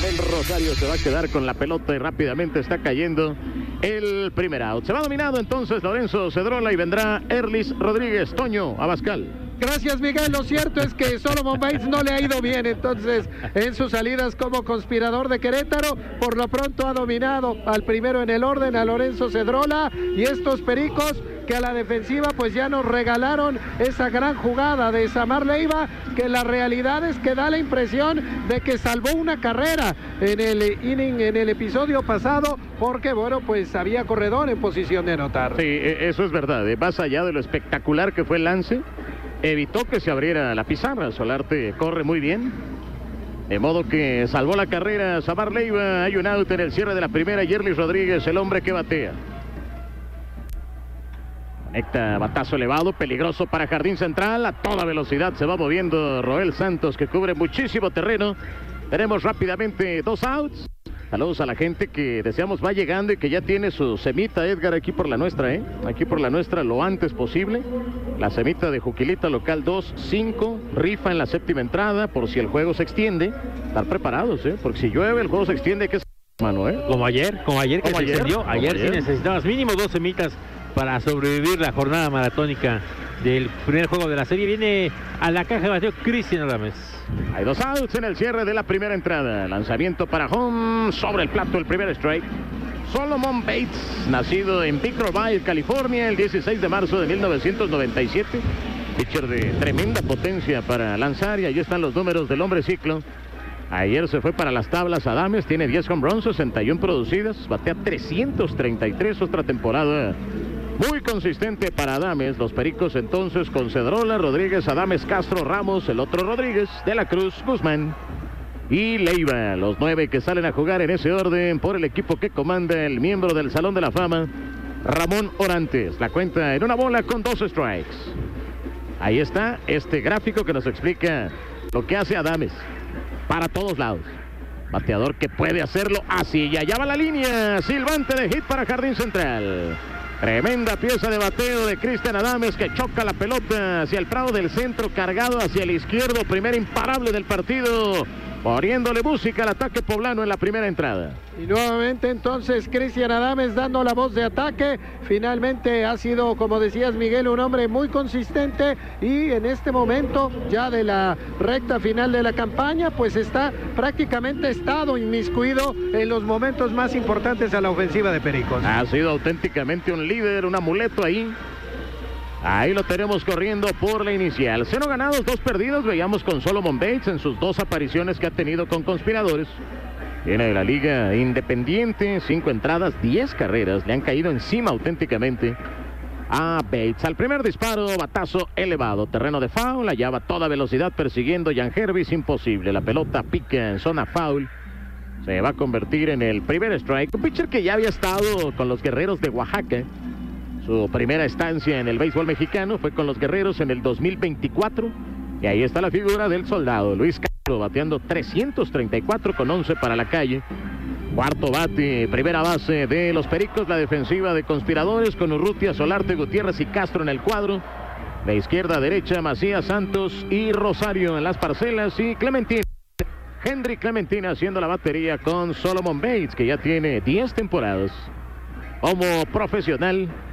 el Rosario se va a quedar con la pelota y rápidamente está cayendo el primer out. Se va dominado entonces Lorenzo Cedrola y vendrá Erlis Rodríguez. Toño Abascal. Gracias, Miguel. Lo cierto es que Solomon Bates no le ha ido bien, entonces, en sus salidas como conspirador de Querétaro. Por lo pronto ha dominado al primero en el orden, a Lorenzo Cedrola, y estos Pericos que a la defensiva pues ya nos regalaron esa gran jugada de Samar Leiva, que la realidad es que da la impresión de que salvó una carrera en el inning, en el episodio pasado, porque bueno, pues había corredor en posición de anotar. Sí, eso es verdad, más allá de lo espectacular que fue el lance, evitó que se abriera la pizarra. Solarte corre muy bien, de modo que salvó la carrera Samar Leiva. Hay un out en el cierre de la primera y Erlis Rodríguez, el hombre que batea. Conecta batazo elevado, peligroso para jardín central. A toda velocidad se va moviendo Roel Santos, que cubre muchísimo terreno. Tenemos rápidamente 2 outs. Saludos a la gente que deseamos va llegando y que ya tiene su semita, Edgar, aquí por la nuestra, aquí por la nuestra lo antes posible. La semita de Juquilita local 2-5, rifa en la séptima entrada por si el juego se extiende. Estar preparados, porque si llueve el juego se extiende, que es mano, Como ayer que se extendió. Ayer sí necesitabas mínimo 2 semitas para sobrevivir la jornada maratónica del primer juego de la serie. Viene a la caja de bateo Cristian Adames. Hay 2 outs en el cierre de la primera entrada. Lanzamiento para home, sobre el plato el primer strike. Solomon Bates, nacido en Big Roville, California, el 16 de marzo de 1997. Pitcher de tremenda potencia para lanzar, y ahí están los números del hombre ciclo. Ayer se fue para las tablas Adames, tiene 10 home runs, 61 producidas, batea 333, otra temporada muy consistente para Adames. Los Pericos entonces con Cedrola, Rodríguez, Adames, Castro, Ramos, el otro Rodríguez, De la Cruz, Guzmán y Leiva. Los 9 que salen a jugar en ese orden por el equipo que comanda el miembro del Salón de la Fama, Ramón Orantes. La cuenta en 1 con 2 strikes. Ahí está este gráfico que nos explica lo que hace Adames para todos lados. Bateador que puede hacerlo así, y allá va la línea, silbante de hit para jardín central. Tremenda pieza de bateo de Cristian Adames, que choca la pelota hacia el prado del centro, cargado hacia el izquierdo. Primer imparable del partido, poniéndole música al ataque poblano en la primera entrada. Y nuevamente entonces Cristian Adames dando la voz de ataque. Finalmente ha sido, como decías, Miguel, un hombre muy consistente, y en este momento ya de la recta final de la campaña pues está prácticamente estado inmiscuido en los momentos más importantes a la ofensiva de Pericos. Ha sido auténticamente un líder, un amuleto ahí. Ahí lo tenemos corriendo por la inicial. 0 ganados, 2 perdidos. Veíamos con Solomon Bates en sus 2 apariciones que ha tenido con Conspiradores. Viene de la liga independiente, 5 entradas, 10 carreras. Le han caído encima auténticamente a Bates. Al primer disparo, batazo elevado, terreno de foul. Allá va a toda velocidad persiguiendo Jan Hervis, imposible. La pelota pica en zona foul. Se va a convertir en el primer strike. Un pitcher que ya había estado con los Guerreros de Oaxaca. Su primera estancia en el béisbol mexicano fue con los Guerreros en el 2024. Y ahí está la figura del soldado, Luis Castro, bateando 334 con 11 para la calle. Cuarto bate, primera base de los Pericos, la defensiva de Conspiradores, con Urrutia, Solarte, Gutiérrez y Castro en el cuadro. De izquierda a derecha, Macías, Santos y Rosario en las parcelas, y Clementina. Henry Clementina haciendo la batería con Solomon Bates, que ya tiene 10 temporadas como profesional